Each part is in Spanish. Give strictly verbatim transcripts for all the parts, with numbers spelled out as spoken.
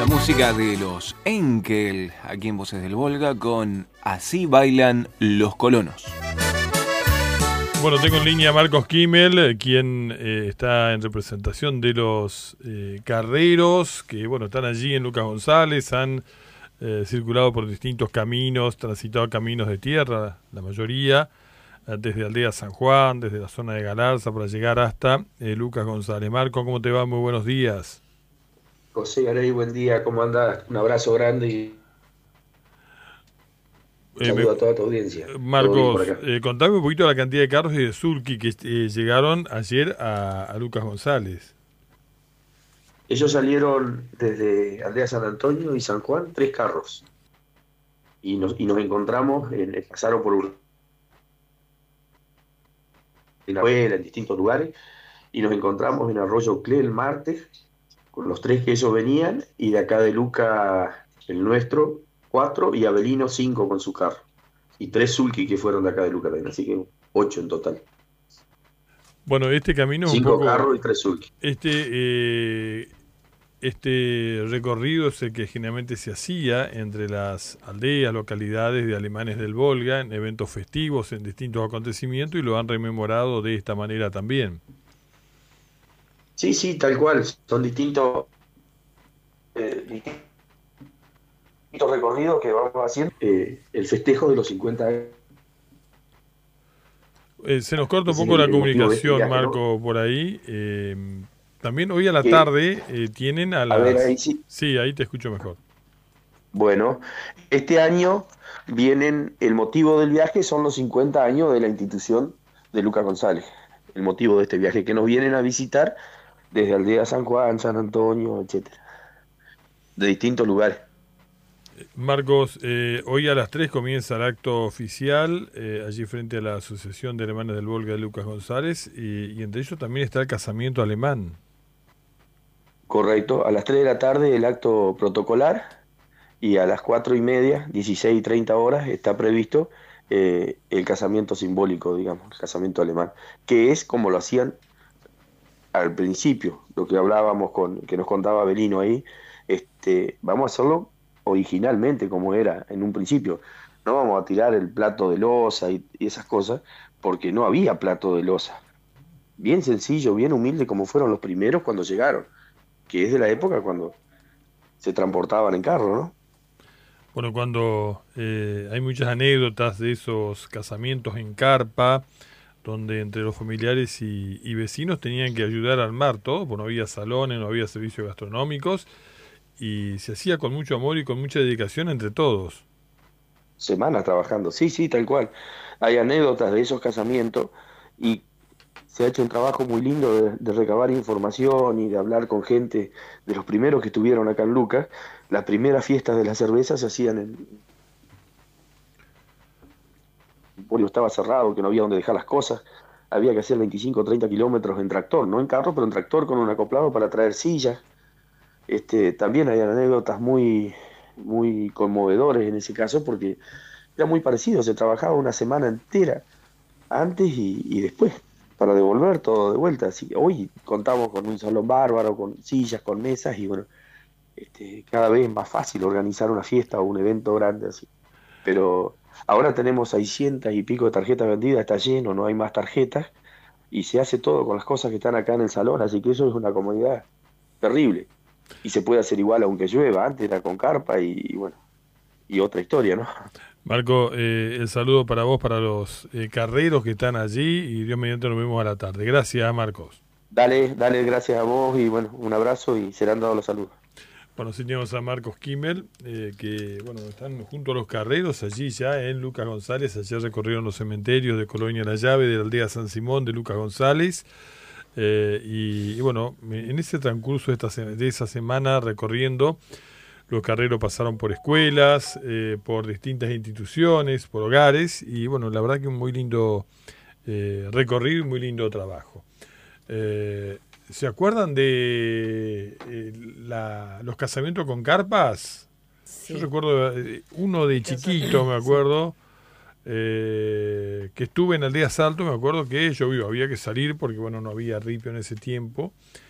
música de los Enkel, aquí en Voces del Volga, con Así bailan los colonos. Bueno, tengo en línea a Marcos Kimmel, quien eh, está en representación de los eh, carreros, que bueno, están allí en Lucas González, han eh, circulado por distintos caminos, transitado caminos de tierra, la mayoría, eh, desde Aldea San Juan, desde la zona de Galarza, para llegar hasta eh, Lucas González. Marcos, ¿cómo te va? Muy buenos días. José Garay, buen día, ¿cómo andás? Un abrazo grande y un Eh, saludo me, a toda tu audiencia. Marcos, eh, contame un poquito la cantidad de carros y de sulky que eh, llegaron ayer a, a Lucas González. Ellos salieron desde Aldea San Antonio y San Juan, tres carros. Y nos, y nos encontramos, en, pasaron por Ur- en la abuela, en distintos lugares, y nos encontramos en Arroyo Cle el martes, con los tres que ellos venían, y de acá de Luca, el nuestro, cuatro, y Abelino, cinco con su carro. Y tres sulky que fueron de acá de Luca también, así que ocho en total. Bueno, este camino es un Cinco poco... carros y tres sulky. Este, eh, este recorrido es el que generalmente se hacía entre las aldeas, localidades de alemanes del Volga, en eventos festivos, en distintos acontecimientos, y lo han rememorado de esta manera también. Sí, sí, tal cual. Son distintos, eh, distintos recorridos que vamos haciendo. Eh, el festejo de los cincuenta años. Eh, se nos corta un Es poco el- la el motivo de este comunicación, viaje, ¿no? Marco, por ahí. Eh, también hoy a la Que- tarde eh, tienen a A las... ver, ahí sí. Sí, ahí te escucho mejor. Bueno, este año vienen, el motivo del viaje son los cincuenta años de la institución de Lucas González. El motivo de este viaje, que nos vienen a visitar desde Aldea San Juan, San Antonio, etcétera, de distintos lugares. Marcos, eh, hoy a las tres comienza el acto oficial, eh, allí frente a la Asociación de Alemanes del Volga de Lucas González, y, y entre ellos también está el casamiento alemán. Correcto, a las tres de la tarde el acto protocolar y a las cuatro y media, dieciséis y treinta horas, está previsto eh, el casamiento simbólico, digamos, el casamiento alemán, que es como lo hacían al principio, lo que hablábamos con, que nos contaba Belino ahí, este, vamos a hacerlo originalmente como era en un principio. No vamos a tirar el plato de loza y, y esas cosas, porque no había plato de loza. Bien sencillo, bien humilde, como fueron los primeros cuando llegaron, que es de la época cuando se transportaban en carro, ¿no? Bueno, cuando eh, hay muchas anécdotas de esos casamientos en carpa, donde entre los familiares y, y vecinos tenían que ayudar a armar todo, porque no había salones, no había servicios gastronómicos, y se hacía con mucho amor y con mucha dedicación entre todos. Semanas trabajando, sí, sí, tal cual. Hay anécdotas de esos casamientos y se ha hecho un trabajo muy lindo de, de recabar información y de hablar con gente de los primeros que estuvieron acá en Lucas. Las primeras fiestas de la cerveza se hacían en... El polio estaba cerrado, que no había donde dejar las cosas. Había que hacer veinticinco o treinta kilómetros en tractor, no en carro, pero en tractor con un acoplado para traer sillas. Este, también hay anécdotas muy, muy conmovedores en ese caso porque era muy parecido, se trabajaba una semana entera antes y, y después para devolver todo de vuelta. Así que hoy contamos con un salón bárbaro, con sillas, con mesas y bueno, este, cada vez es más fácil organizar una fiesta o un evento grande así. Pero ahora tenemos seiscientas y pico de tarjetas vendidas, está lleno, no hay más tarjetas y se hace todo con las cosas que están acá en el salón, así que eso es una comodidad terrible. Y se puede hacer igual aunque llueva, antes era con carpa y, y bueno, y otra historia, ¿no? Marco, eh, el saludo para vos, para los eh, carreros que están allí, y Dios mediante nos vemos a la tarde. Gracias, Marcos. Dale, dale, gracias a vos y bueno, un abrazo y serán dados los saludos. Bueno, sí tenemos a Marcos Kimmel, eh, que bueno, están junto a los carreros allí ya en Lucas González. Ayer recorrieron los cementerios de Colonia La Llave, de la aldea San Simón, de Lucas González. Eh, y, y bueno, en ese transcurso de, esta, de esa semana recorriendo, los carreros pasaron por escuelas, eh, por distintas instituciones, por hogares, y bueno, la verdad que un muy lindo eh, recorrido y muy lindo trabajo. Eh, ¿Se acuerdan de eh, la, los casamientos con carpas? Sí. Yo recuerdo eh, uno de chiquito, me acuerdo, eh, que estuve en Aldea Salto, me acuerdo que llovió, había que salir porque bueno, no había ripio en ese tiempo.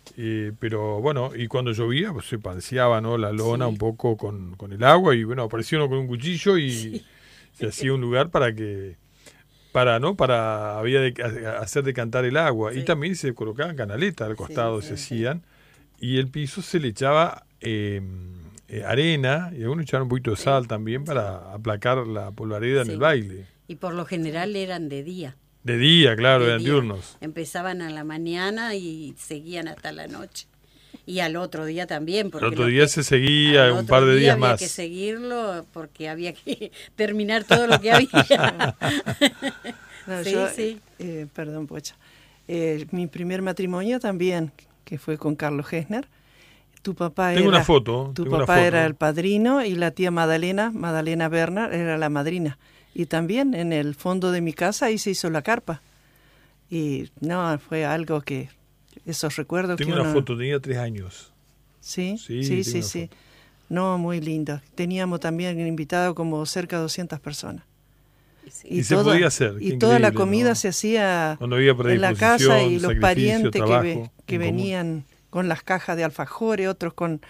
Eh, pero bueno, y cuando llovía pues se paseaba, ¿no?, la lona sí. un poco con, con el agua y bueno, apareció uno con un cuchillo y sí. se hacía un lugar para que para no para había de hacer decantar el agua sí. y también se colocaban canaletas al costado, sí, se sí, hacían sí. y el piso se le echaba eh, eh, arena y algunos echaban un poquito de sal sí. también para aplacar la polvareda sí. en el baile. Y por lo general eran de día. De día, claro, de eran día. diurnos. Empezaban a la mañana y seguían hasta la noche. Y al otro día también. Porque el otro día que, se seguía un par de días había más. Había que seguirlo porque había que terminar todo lo que había. no, sí, yo, sí. Eh, perdón, Pocha. Eh, mi primer matrimonio también, que fue con Carlos Gessner. Tu papá tengo era, una foto. Tu tengo papá una foto. era el padrino y la tía Madalena, Madalena Bernard, era la madrina. Y también en el fondo de mi casa ahí se hizo la carpa. Y no, fue algo que, esos recuerdos tengo que una uno... foto, tenía tres años. Sí, sí, sí, sí. sí. Foto. No, muy lindo. Teníamos también invitado como cerca de doscientas personas. Sí. Y, y se toda, podía hacer. Y toda la comida, ¿no?, se hacía no había en la casa y los parientes trabajo, que, que venían con las cajas de alfajores, otros con,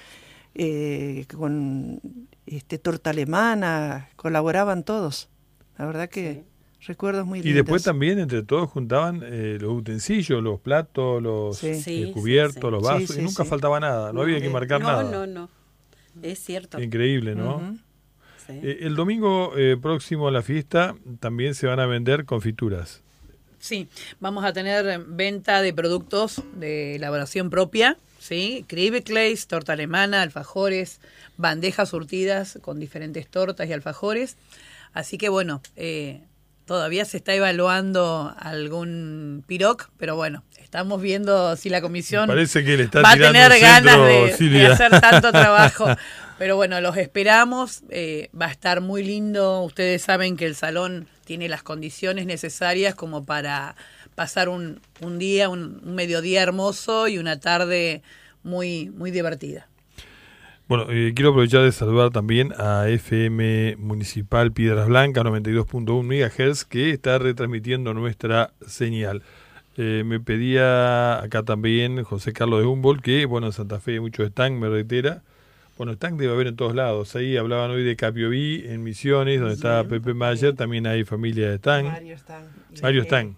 eh, con este, torta alemana, colaboraban todos. La verdad que sí. recuerdos muy lindos. Y después también entre todos juntaban eh, los utensilios, los platos, los sí. eh, sí, cubiertos, sí, sí. los vasos, sí, sí, y nunca sí. faltaba nada, no, no había que marcar no, nada. No, no, no, es cierto. Increíble, ¿no? Uh-huh. sí. eh, el domingo eh, próximo a la fiesta también se van a vender confituras. Sí, vamos a tener venta de productos de elaboración propia, ¿sí? Kribekleis, torta alemana, alfajores, bandejas surtidas con diferentes tortas y alfajores. Así que bueno, eh, todavía se está evaluando algún piroc, pero bueno, estamos viendo si la comisión parece que le está va a tener ganas centro, de, de hacer tanto trabajo. Pero bueno, los esperamos, eh, va a estar muy lindo. Ustedes saben que el salón tiene las condiciones necesarias como para pasar un, un día, un, un mediodía hermoso y una tarde muy, muy divertida. Bueno, eh, quiero aprovechar de saludar también a F M Municipal Piedras Blancas, noventa y dos punto uno megahertz, que está retransmitiendo nuestra señal. Eh, me pedía acá también José Carlos de Humboldt, que bueno, en Santa Fe hay muchos stand, me reitera. Bueno, stand debe haber en todos lados. Ahí hablaban hoy de Capioví, en Misiones, donde sí. está Pepe Mayer, también hay familia de stand. Mario Stan. Mario Stan.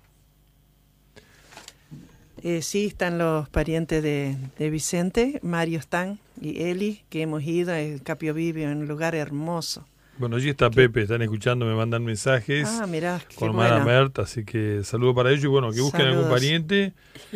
Eh, sí, están los parientes de, de Vicente, Mario Stan y Eli, que hemos ido, el Capio vive en un lugar hermoso. Bueno, allí está ¿Qué? Pepe, están escuchando, me mandan mensajes ah, mirá, qué con bueno. Mara Mert, así que saludo para ellos y bueno, que busquen Saludos. algún pariente,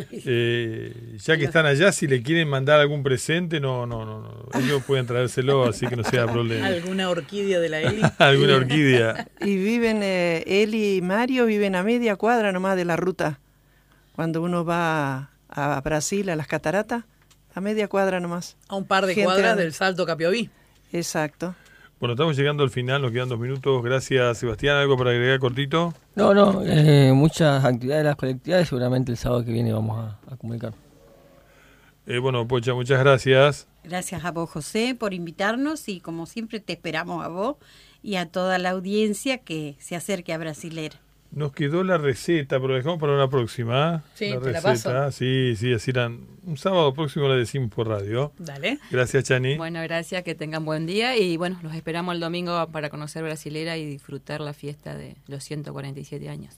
eh, ya que están allá, si le quieren mandar algún presente, no, no, no, no ellos pueden traérselo, así que no sea problema. ¿Alguna orquídea de la Eli? Alguna orquídea. Y viven, eh, Eli y Mario viven a media cuadra nomás de la ruta. Cuando uno va a Brasil, a las cataratas, a media cuadra nomás. A un par de Gente cuadras de... del Salto Capioví. Exacto. Bueno, estamos llegando al final, nos quedan dos minutos. Gracias, Sebastián. ¿Algo para agregar cortito? No, no, eh, muchas actividades de las colectividades, seguramente el sábado que viene vamos a, a comunicar. Eh, bueno, Pocha, muchas gracias. Gracias a vos, José, por invitarnos y como siempre te esperamos a vos y a toda la audiencia que se acerque a Brasilera. Nos quedó la receta, pero la dejamos para una próxima. Sí, la te receta. la paso. Sí, sí, así eran. Un sábado próximo la decimos por radio. Dale. Gracias, Chani. Bueno, gracias, que tengan buen día y bueno, los esperamos el domingo para conocer Brasilera y disfrutar la fiesta de los ciento cuarenta y siete años.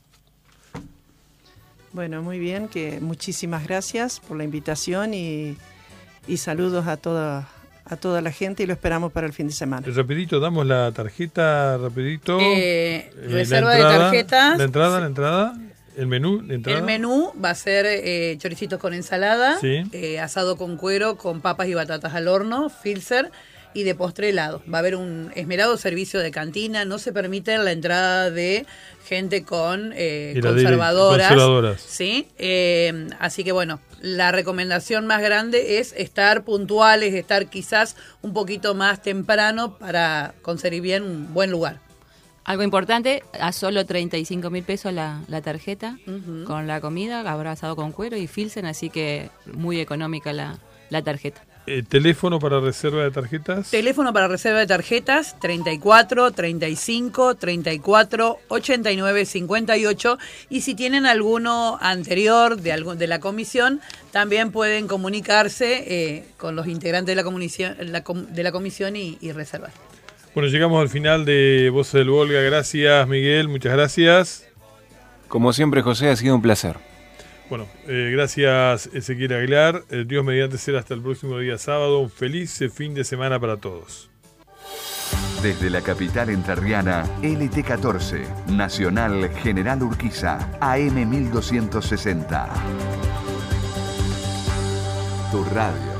Bueno, muy bien, que muchísimas gracias por la invitación y, y saludos a toda a toda la gente y lo esperamos para el fin de semana. Rapidito, damos la tarjeta, rapidito. Eh, Eh, reserva la entrada, de tarjetas. La entrada, la entrada, el menú, la entrada. El menú va a ser eh, choricitos con ensalada, Sí. eh, asado con cuero, con papas y batatas al horno, filzer y de postre helado. Va a haber un esmerado servicio de cantina, no se permite la entrada de gente con eh, Y la de- conservadoras. conservadoras. ¿Sí? Eh, así que bueno, la recomendación más grande es estar puntuales, estar quizás un poquito más temprano para conseguir bien un buen lugar. Algo importante, a solo treinta y cinco mil pesos la, la tarjeta, Ujú. con la comida, habrá asado con cuero y filsen, así que muy económica la, la tarjeta. Eh, ¿Teléfono para reserva de tarjetas? Teléfono para reserva de tarjetas treinta y cuatro, treinta y cinco, treinta y cuatro, ochenta y nueve, cincuenta y ocho. Y si tienen alguno anterior de, algún, de la comisión, también pueden comunicarse eh, con los integrantes de la comisión, la, de la comisión y, y reservar. Bueno, llegamos al final de Voces del Volga. Gracias, Miguel. Muchas gracias. Como siempre, José, ha sido un placer. Bueno, eh, gracias Ezequiel Aguilar. Eh, Dios mediante será hasta el próximo día sábado. Un feliz fin de semana para todos. Desde la capital entrerriana, L T catorce, Nacional General Urquiza, A M mil doscientos sesenta. Tu radio.